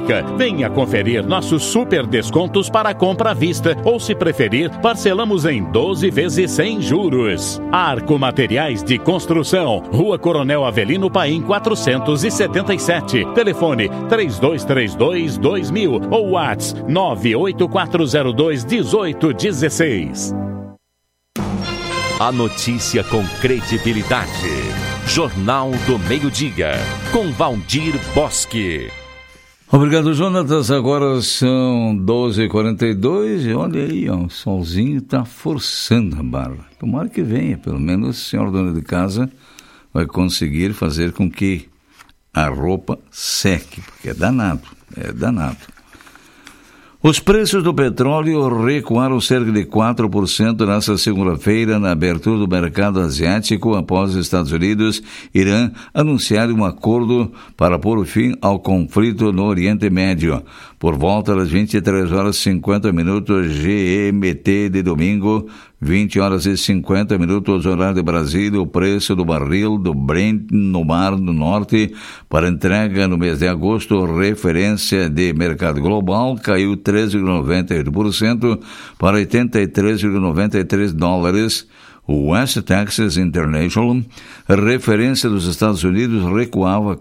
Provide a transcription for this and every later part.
única. Venha conferir nossos super descontos para compra à vista ou, se preferir, parcelamos em 12 vezes sem juros. Arco Materiais de Construção, Rua Coronel Avelino Paim 477. Telefone 3232-2000 ou WhatsApp 98402-1816. A notícia com credibilidade. Jornal do Meio-Dia, com Valdir Bosque. Obrigado, Jonatas. Agora são 12h42 e olha aí, ó, o solzinho está forçando a barra. Tomara que venha, pelo menos o senhor dono de casa vai conseguir fazer com que a roupa seque, porque é danado. Os preços do petróleo recuaram cerca de 4% nesta segunda-feira na abertura do mercado asiático após os Estados Unidos e Irã anunciarem um acordo para pôr fim ao conflito no Oriente Médio. Por volta das 23h50 GMT de domingo, 20h50 horário de Brasília, o preço do barril do Brent no Mar do Norte para entrega no mês de agosto, referência de mercado global, caiu 3,98% para $83,93. O West Texas International, referência dos Estados Unidos, recuava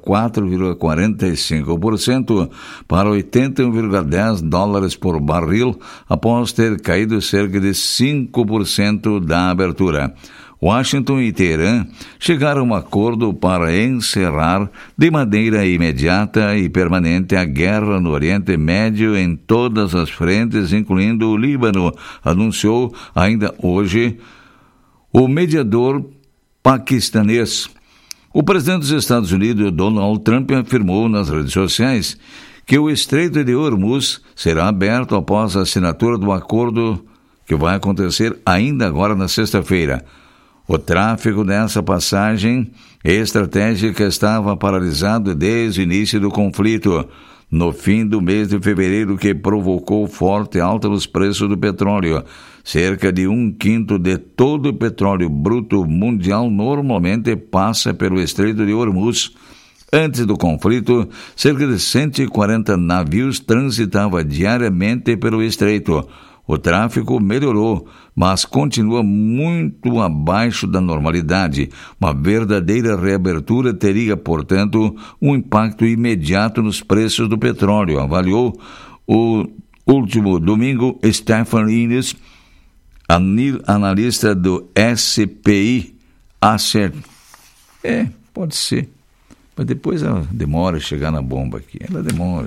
4,45% para $81,10 por barril, após ter caído cerca de 5% da abertura. Washington e Teherã chegaram a um acordo para encerrar de maneira imediata e permanente a guerra no Oriente Médio em todas as frentes, incluindo o Líbano, anunciou ainda hoje o mediador paquistanês. O presidente dos Estados Unidos, Donald Trump, afirmou nas redes sociais que o Estreito de Hormuz será aberto após a assinatura do acordo que vai acontecer ainda agora na sexta-feira. O tráfego nessa passagem estratégica estava paralisado desde o início do conflito, no fim do mês de fevereiro, que provocou forte alta nos preços do petróleo. Cerca de 1/5 de todo o petróleo bruto mundial normalmente passa pelo Estreito de Hormuz. Antes do conflito, cerca de 140 navios transitavam diariamente pelo estreito. O tráfego melhorou, mas continua muito abaixo da normalidade. Uma verdadeira reabertura teria, portanto, um impacto imediato nos preços do petróleo, avaliou o último domingo Stephen Innes, analista do SPI Acer. Pode ser, mas depois ela demora a chegar na bomba aqui. Ela demora,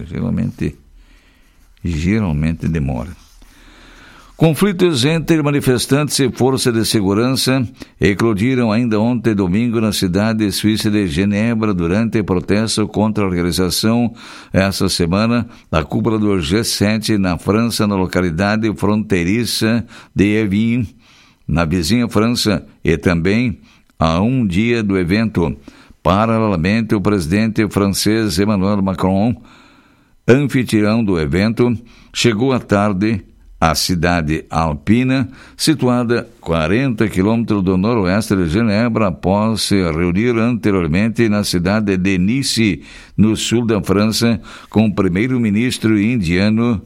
geralmente demora. Conflitos entre manifestantes e força de segurança eclodiram ainda ontem domingo na cidade suíça de Genebra durante protesto contra a realização essa semana da cúpula do G7 na França, na localidade fronteiriça de Evin, na vizinha França, e também a um dia do evento. Paralelamente, o presidente francês Emmanuel Macron, anfitrião do evento, chegou à tarde à cidade alpina, situada 40 quilômetros do noroeste de Genebra, após se reunir anteriormente na cidade de Nice, no sul da França, com o primeiro-ministro indiano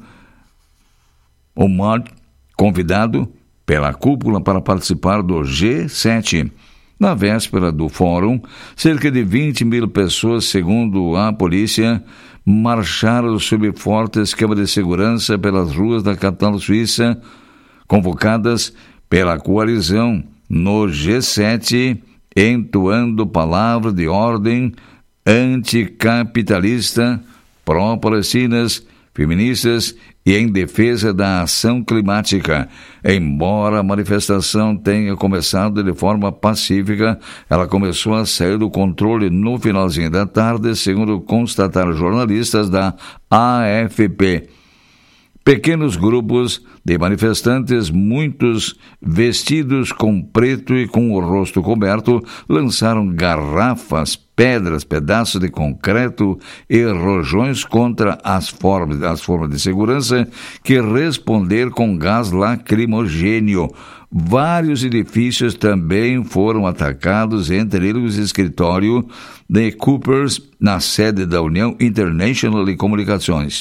Omar, convidado pela cúpula para participar do G7. Na véspera do fórum, cerca de 20 mil pessoas, segundo a polícia, marcharam sob forte esquema de segurança pelas ruas da capital suíça, convocadas pela coalizão no G7, entoando palavras de ordem anticapitalista, pró-palestinas, feministas e em defesa da ação climática. Embora a manifestação tenha começado de forma pacífica, ela começou a sair do controle no finalzinho da tarde, segundo constataram jornalistas da AFP. Pequenos grupos de manifestantes, muitos vestidos com preto e com o rosto coberto, lançaram garrafas, pedras, pedaços de concreto e rojões contra as formas de segurança, que responderam com gás lacrimogênio. Vários edifícios também foram atacados, entre eles o escritório de Coopers, na sede da União Internacional de Comunicações.